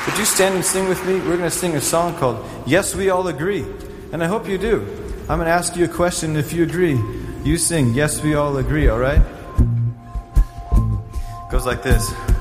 Would you stand and sing with me? We're going to sing a song called Yes, We All Agree. And I hope you do. I'm going to ask you a question. If you agree, you sing Yes, We All Agree, all right? Goes like this.